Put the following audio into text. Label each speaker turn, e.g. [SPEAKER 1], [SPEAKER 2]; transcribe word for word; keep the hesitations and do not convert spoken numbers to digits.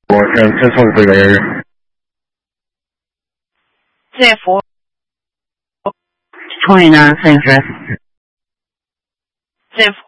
[SPEAKER 1] 我先先从这个
[SPEAKER 2] 在佛
[SPEAKER 3] 从云南省市，
[SPEAKER 2] 在佛